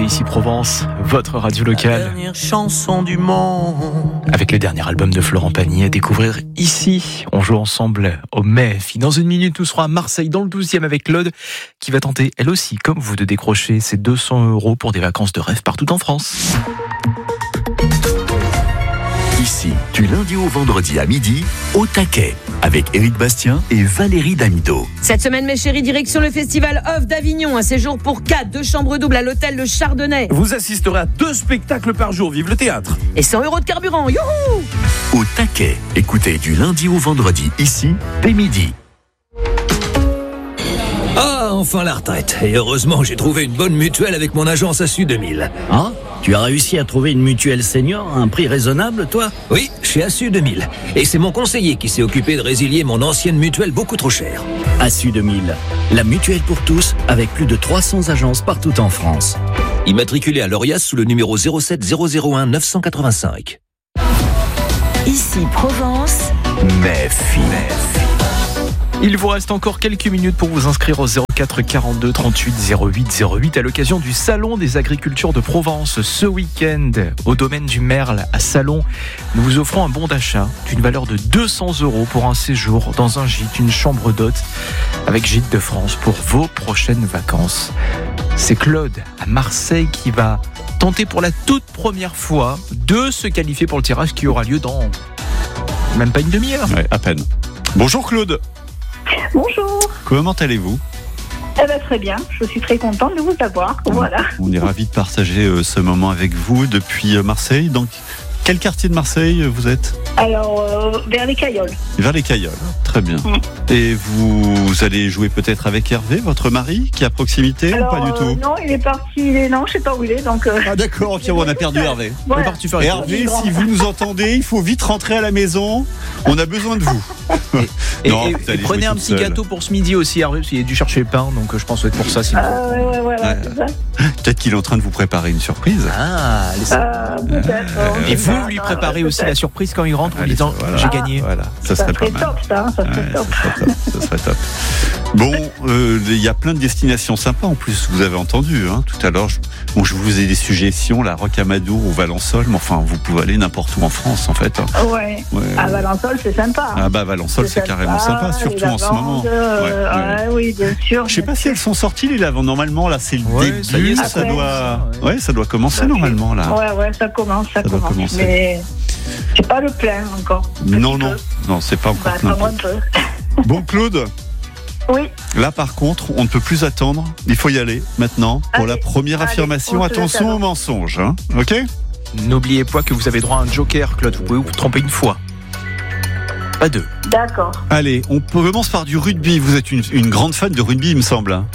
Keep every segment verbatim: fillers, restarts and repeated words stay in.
écoutez ici Provence, votre radio locale. La dernière chanson du monde. Avec le dernier album de Florent Pagny à découvrir ici. On joue ensemble au M E F. Dans une minute, nous serons à Marseille, dans le douzième, avec Claude, qui va tenter, elle aussi, comme vous, de décrocher ses deux cents euros pour des vacances de rêve partout en France. Ici, du lundi au vendredi à midi, au taquet, avec Éric Bastien et Valérie Damido. Cette semaine, mes chéris, direction le festival Off d'Avignon. Un séjour pour quatre, deux chambres doubles à l'hôtel Le Chardonnay. Vous assisterez à deux spectacles par jour. Vive le théâtre. Et cent euros de carburant. Youhou! Au taquet, écoutez du lundi au vendredi, ici, dès midi. Ah, enfin la retraite. Et heureusement, j'ai trouvé une bonne mutuelle avec mon agence A S U deux mille. Ah, tu as réussi à trouver une mutuelle senior à un prix raisonnable, toi ? Oui, chez A S U deux mille. Et c'est mon conseiller qui s'est occupé de résilier mon ancienne mutuelle beaucoup trop chère. A S U deux mille, la mutuelle pour tous, avec plus de trois cents agences partout en France. Immatriculé à l'Orias sous le numéro zéro sept zéro zéro un neuf cent quatre-vingt-cinq. Ici Provence. M E F. Il vous reste encore quelques minutes pour vous inscrire au zéro quatre quarante-deux trente-huit zéro huit zéro huit à l'occasion du Salon des agricultures de Provence. Ce week-end, au domaine du Merle à Salon, nous vous offrons un bon d'achat d'une valeur de deux cents euros pour un séjour dans un gîte, une chambre d'hôte avec Gîte de France pour vos prochaines vacances. C'est Claude à Marseille qui va tenter pour la toute première fois de se qualifier pour le tirage qui aura lieu dans même pas une demi-heure. Ouais, à peine. Bonjour Claude. Bonjour. Comment allez-vous ? Eh ben, très bien, je suis très contente de vous avoir. Voilà. On est ravis de partager euh, ce moment avec vous depuis euh, Marseille. Donc, quel quartier de Marseille vous êtes ? Alors, euh, vers les Cailloles. Vers les Cailloles, très bien. Mm. Et vous allez jouer peut-être avec Hervé, votre mari, qui est à proximité, Alors, ou pas du tout ? euh, Non, il est parti, il est... non, je ne sais pas où il est. Donc, euh... Ah d'accord, ok, on a perdu Hervé. Voilà. On est parti faire Hervé, si vous nous entendez, il faut vite rentrer à la maison. On a besoin de vous. Et, non, et, et prenez un petit seul. gâteau pour ce midi aussi, Hervé, parce qu'il a dû chercher le pain, donc je pense que c'est pour ça. Ah, ouais, ouais, ouais, ouais, c'est ça. Peut-être qu'il est en train de vous préparer une surprise. Ah, les... euh, peut-être. Euh, et vous lui préparez aussi la surprise quand il rentre en lui disant voilà. J'ai gagné. Voilà, ça, ça serait serait pas top, mal. ça, ça serait ouais, top. Ça serait top. Ça serait top. Bon, il euh, y a plein de destinations sympas en plus, vous avez entendu. Hein, tout à l'heure, je, bon, je vous ai des suggestions, la Rocamadour ou Valençol, mais enfin, vous pouvez aller n'importe où en France en fait. Ouais. ouais. À Valençol, c'est sympa. Ah bah Valençol, c'est, c'est carrément sympa, surtout en ce moment. Euh, ouais, ouais. Ouais, oui, bien sûr. Je sais pas si elles sont sorties les lavandes. Normalement, là, c'est le ouais, début. Ça, y est, ça, ça doit, ouais. ouais, ça doit commencer okay. normalement là. Ouais, ouais, ça commence, ça, ça commence. Doit commencer. Mais c'est pas le plein encore. Non, non, peu. non, c'est pas encore bah, plein. Un peu. Bon, Claude. Oui. Là, par contre, on ne peut plus attendre. Il faut y aller maintenant pour allez, la première allez, affirmation. Attention au mensonge, hein. Ok ? N'oubliez pas que vous avez droit à un joker, Claude. Vous pouvez vous tromper une fois. Pas deux. D'accord. Allez, on commence par du rugby. Vous êtes une, une grande fan de rugby, il me semble. Hein.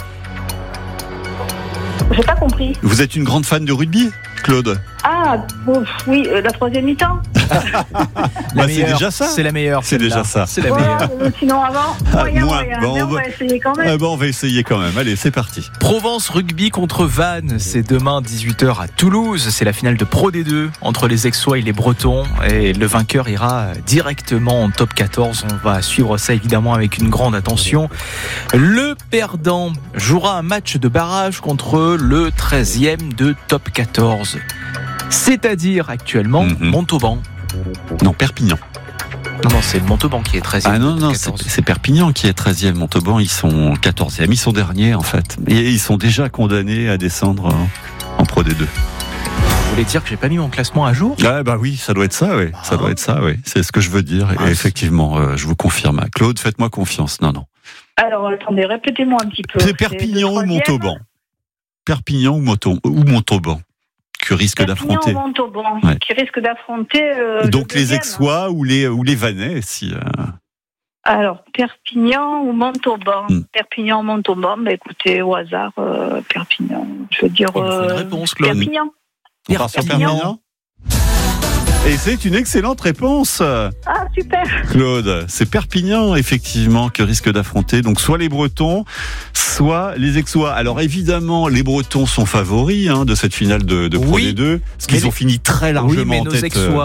J'ai pas compris. Vous êtes une grande fan de rugby, Claude ? Ah, ouf, oui, euh, la troisième mi-temps. bah, c'est déjà ça. C'est la meilleure. C'est déjà ça. C'est la ouais, meilleure. Euh, sinon avant, ah, moyen, moins. moyen. Bon, Mais on va... va essayer quand même. Ah, bon, on va essayer quand même. Allez, c'est parti. Provence Rugby contre Vannes. C'est demain dix-huit heures à Toulouse. C'est la finale de Pro D deux entre les Aixois et les Bretons. Et le vainqueur ira directement en top quatorze. On va suivre ça évidemment avec une grande attention. Le perdant jouera un match de barrage contre le treizième de top quatorze. C'est-à-dire actuellement mm-hmm. Montauban. Non, Perpignan. Non, non, c'est le Montauban qui est treizième. Ah non, non, c'est, c'est Perpignan qui est treizième. Montauban, ils sont quatorzième. Ils sont derniers, en fait. Et ils sont déjà condamnés à descendre en, en Pro D deux. Vous voulez dire que j'ai pas mis mon classement à jour ? Ah bah oui, ça doit être ça, oui. Ah. Ça doit être ça, oui. C'est ce que je veux dire. Ah, et effectivement, euh, je vous confirme. Claude, faites-moi confiance. Non, non. Alors, attendez, répétez-moi un petit peu. C'est Perpignan ou Montauban ? Perpignan ou, Montauban, ou Montauban qui risque Perpignan d'affronter. Ou Montauban, ouais. Qui risque d'affronter. Euh, Donc le les Aixois ou les ou les Vannais, si. Euh... Alors Perpignan ou Montauban. Hmm. Perpignan, Montauban. Bah écoutez, au hasard, euh, Perpignan. Je veux dire. Euh, une réponse, Claude. Perpignan. On part sur Perpignan. Et c'est une excellente réponse. Ah, super. Claude, c'est Perpignan, effectivement, que risque d'affronter. Donc, soit les Bretons, soit les Aixois. Alors, évidemment, les Bretons sont favoris hein, de cette finale de, de Pro oui, D deux, parce qu'ils les... ont fini très largement oui, mais en nos tête. Aixois,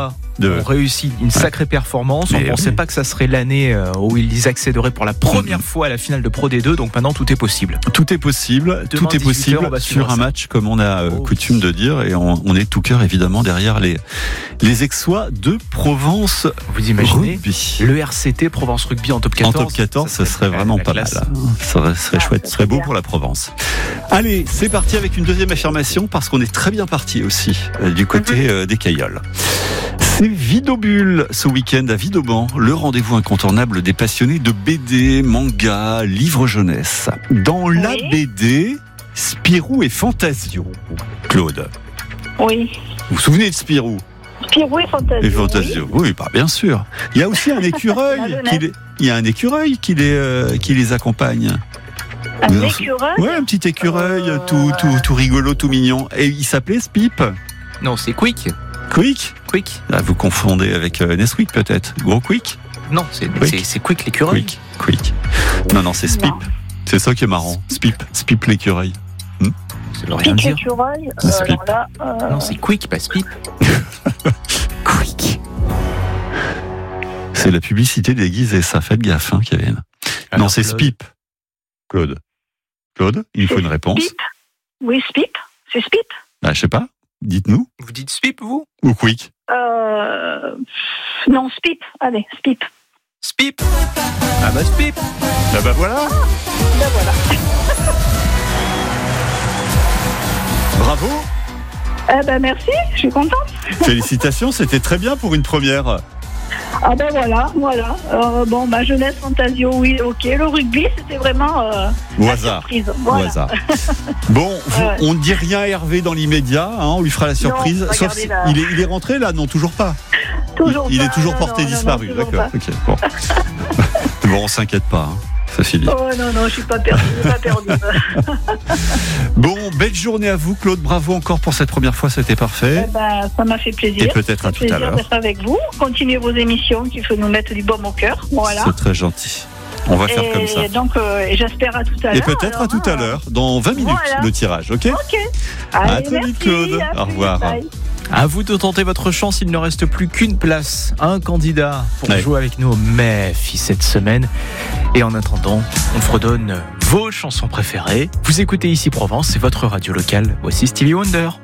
De... ont réussi une sacrée performance. Mais on ne pensait oui. pas que ça serait l'année où ils accéderaient pour la première mmh. fois à la finale de Pro D deux. Donc maintenant, tout est possible. Tout est possible. Demain, tout est possible sur un ça. match, comme on a oh, coutume de dire. Et on, on est tout cœur, évidemment, derrière les, les Aixois de Provence. Vous imaginez Rugby. Le R C T Provence Rugby en top quatorze. En top quatorze, ce serait vraiment pas mal. Ça serait, serait Ah, chouette, ce serait beau pour la Provence. Allez, c'est parti avec une deuxième affirmation, parce qu'on est très bien parti aussi euh, du côté euh, des Caillols. C'est Vidobule ce week-end à Vidauban, le rendez-vous incontournable des passionnés de B D, manga, livres jeunesse. Dans oui. la B D, Spirou et Fantasio. Claude. Oui. Vous vous souvenez de Spirou? Spirou et Fantasio. Et Fantasio, oui, oui bah, bien sûr. Il y a aussi un écureuil. qui les, il y a un écureuil qui les, euh, qui les accompagne. Un Vous écureuil. Ouais, un petit écureuil, euh... tout, tout, tout rigolo, tout mignon. Et il s'appelait Spip. Non, c'est Quick. Quick. Quick. Ah, vous confondez avec euh, Nesquik peut-être. Gros Quick. Non, c'est Quick. c'est, c'est Quick l'écureuil. Quick. Quick. Non, non, c'est Spip. Non. C'est ça qui est marrant. Spip. Spip l'écureuil. Ça veut rien Pique dire. écureuil. C'est Euh, Spip. alors là, euh... Non, c'est Quick, pas Spip. Quick. C'est la publicité déguisée, ça. Faites gaffe, hein, Kevin. Alors, non, c'est Claude. Spip. Claude. Claude, il faut C'est une réponse. Spip. Oui, Spip. C'est Spip. Ah, je sais pas. Dites-nous. Vous dites Spip, vous? Ou Quick. Euh... Non, Spip. Allez, Spip. Spip. Ah bah Spip. Ah bah voilà. Ben voilà. Bravo. Eh ben merci, je suis contente. Félicitations, c'était très bien pour une première. Ah ben voilà, voilà. Euh, bon, ma jeunesse Fantasio, oui, ok. Le rugby, c'était vraiment euh, Au la hasard. surprise. Au Voilà. hasard. Bon, vous- Ouais. on ne dit rien à Hervé dans l'immédiat, hein, on lui fera la surprise. Non, Sauf regardez si- là. il, est, il est rentré là, non, toujours pas. Toujours il, il pas, est toujours non, porté non, non, disparu, non, toujours d'accord. pas. Ok, bon. Bon, on s'inquiète pas, hein, ça finit. Oh non, non, je suis pas perdue, je suis pas perdue. Bon, belle journée à vous, Claude. Bravo encore pour cette première fois, c'était parfait. Eh ben, ça m'a fait plaisir. Et peut-être à Ça fait tout à plaisir l'heure. d'être avec vous. Continuez vos émissions qui faut nous mettre du baume au cœur. Voilà. C'est très gentil. On va faire et comme ça. donc, euh, et j'espère à tout à l'heure. Et peut-être à alors, tout à hein. l'heure, dans vingt minutes, Voilà. le tirage, ok? Ok. À Allez, très vite, merci, Claude. à Au plus, revoir. bye. À vous de tenter votre chance, il ne reste plus qu'une place, un candidat pour Ouais. jouer avec nous au M E F I cette semaine. Et en attendant, on fredonne vos chansons préférées. Vous écoutez ici Provence, c'est votre radio locale. Voici Stevie Wonder.